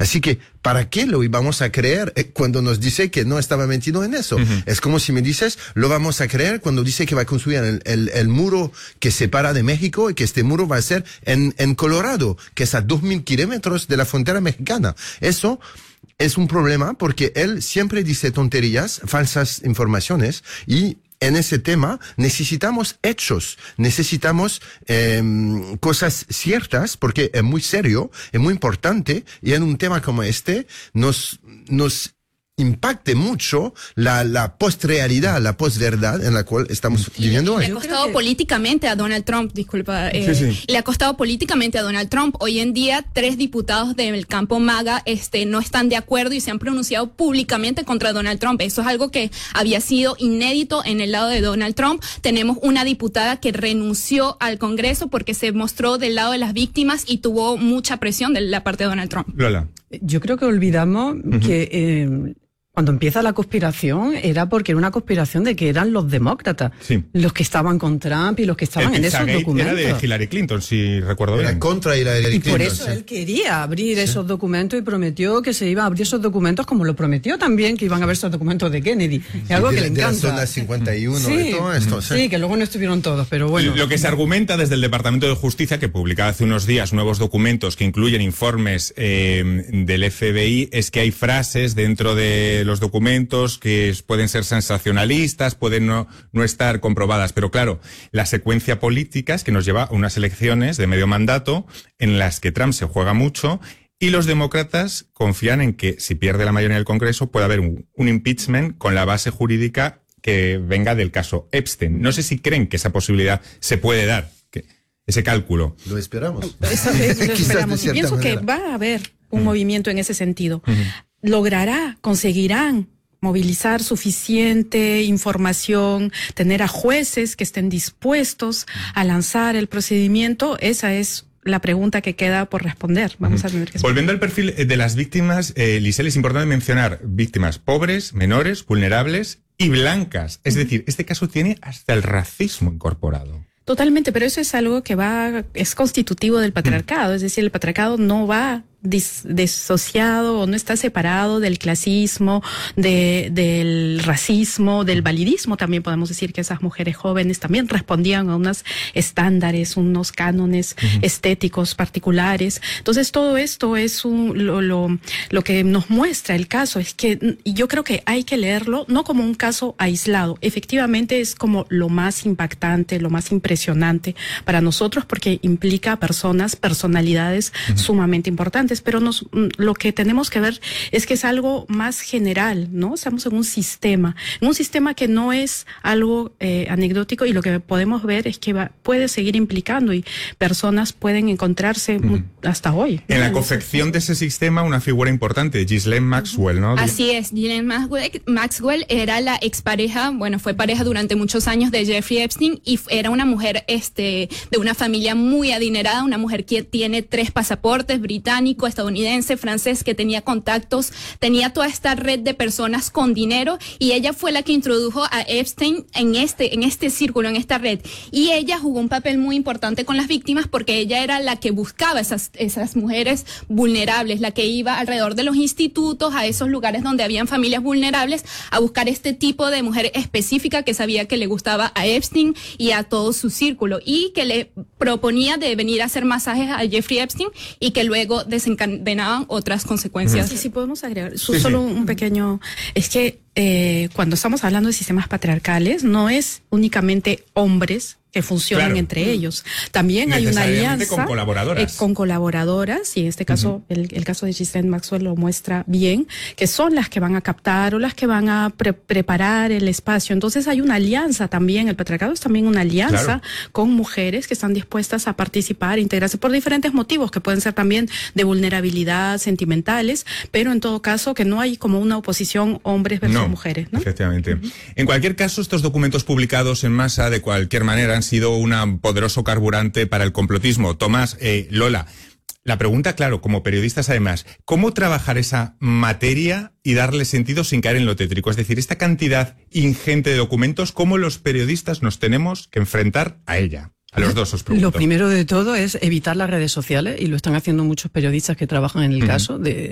Así que, ¿para qué lo íbamos a creer cuando nos dice que no estaba metido en eso? Es como si me dices, lo vamos a creer cuando dice que va a construir el muro que separa de México y que este muro va a ser en Colorado, que es a 2.000 kilómetros de la frontera mexicana. Eso es un problema porque él siempre dice tonterías, falsas informaciones, y en ese tema necesitamos hechos, necesitamos cosas ciertas, porque es muy serio, es muy importante, y en un tema como este nos impacte mucho la post-realidad, la post-verdad en la cual estamos viviendo hoy. Le ha costado políticamente a Donald Trump, le ha costado políticamente a Donald Trump. Hoy en día, 3 diputados del campo MAGA no están de acuerdo y se han pronunciado públicamente contra Donald Trump. Eso es algo que había sido inédito en el lado de Donald Trump. Tenemos una diputada que renunció al Congreso porque se mostró del lado de las víctimas y tuvo mucha presión de la parte de Donald Trump. Lola. Yo creo que olvidamos que cuando empieza la conspiración era porque era una conspiración de que eran los demócratas los que estaban con Trump y los que estaban en esos documentos. Era de Hillary Clinton, si recuerdo bien. Era contra Hillary Clinton. Y por eso él quería abrir esos documentos y prometió que se iba a abrir esos documentos, como lo prometió también que iban a ver esos documentos de Kennedy. Es algo que le encanta. De la zona 51 y todo esto. Sí, que luego no estuvieron todos, pero bueno. Lo que se argumenta desde el Departamento de Justicia, que publicaba hace unos días nuevos documentos que incluyen informes del FBI, es que hay frases dentro de los documentos que pueden ser sensacionalistas, pueden no estar comprobadas, pero claro, la secuencia política es que nos lleva a unas elecciones de medio mandato en las que Trump se juega mucho y los demócratas confían en que si pierde la mayoría del Congreso puede haber un impeachment con la base jurídica que venga del caso Epstein. No sé si creen que esa posibilidad se puede dar, ese cálculo. Lo esperamos. Lo esperamos. Y pienso que va a haber un movimiento en ese sentido. Conseguirán movilizar suficiente información, tener a jueces que estén dispuestos a lanzar el procedimiento. Esa es la pregunta que queda por responder. Vamos a tener que esperar. Volviendo al perfil de las víctimas, Lisel, es importante mencionar víctimas pobres, menores, vulnerables y blancas. Es decir, este caso tiene hasta el racismo incorporado. Totalmente, pero eso es algo que es constitutivo del patriarcado. Es decir, el patriarcado no va desociado o no está separado del clasismo, del racismo, del validismo. También podemos decir que esas mujeres jóvenes también respondían a unos estándares, unos cánones estéticos particulares. Entonces todo esto es lo que nos muestra el caso. Es que yo creo que hay que leerlo no como un caso aislado. Efectivamente es como lo más impactante, lo más impresionante para nosotros porque implica personalidades sumamente importantes. Pero lo que tenemos que ver es que es algo más general, ¿no? Estamos en un sistema que no es algo anecdótico, y lo que podemos ver es que puede seguir implicando y personas pueden encontrarse hasta hoy. En la confección de ese sistema, una figura importante, Ghislaine Maxwell, ¿no? Así es, Ghislaine Maxwell era la expareja, fue pareja durante muchos años de Jeffrey Epstein y era una mujer de una familia muy adinerada, una mujer que tiene 3 pasaportes, británico, estadounidense, francés, que tenía contactos, tenía toda esta red de personas con dinero, y ella fue la que introdujo a Epstein en este círculo, en esta red. Y ella jugó un papel muy importante con las víctimas porque ella era la que buscaba esas mujeres vulnerables, la que iba alrededor de los institutos, a esos lugares donde habían familias vulnerables, a buscar este tipo de mujer específica que sabía que le gustaba a Epstein y a todo su círculo, y que le proponía de venir a hacer masajes a Jeffrey Epstein y que luego desencadenaban otras consecuencias. Sí, podemos agregar solo un pequeño. Es que cuando estamos hablando de sistemas patriarcales, no es únicamente hombres que funcionan entre ellos. También hay una alianza con colaboradoras, y en este caso, el caso de Ghislaine Maxwell lo muestra bien, que son las que van a captar o las que van a preparar el espacio. Entonces hay una alianza también, el patriarcado es también una alianza con mujeres que están dispuestas a participar, integrarse por diferentes motivos, que pueden ser también de vulnerabilidad, sentimentales, pero en todo caso que no hay como una oposición hombres versus mujeres, ¿no? Efectivamente. En cualquier caso, estos documentos publicados en masa, de cualquier manera, han sido un poderoso carburante para el complotismo. Tomás, Lola, la pregunta, claro, como periodistas además, ¿cómo trabajar esa materia y darle sentido sin caer en lo tétrico? Es decir, esta cantidad ingente de documentos, ¿cómo los periodistas nos tenemos que enfrentar a ella? A los dos os pregunto. Lo primero de todo es evitar las redes sociales, y lo están haciendo muchos periodistas que trabajan en el caso de